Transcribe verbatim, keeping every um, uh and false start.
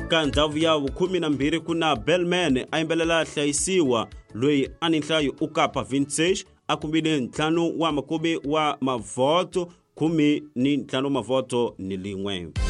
eka ndhawu ya kumi na mbirhi kuna Bellman a yimbelela hlayisiwa loyi a ni nhlayo u kapa vintage a kumile ntlhanu wa makume wa mavoto kumi ni ntlhanu mavoto ni lin'we.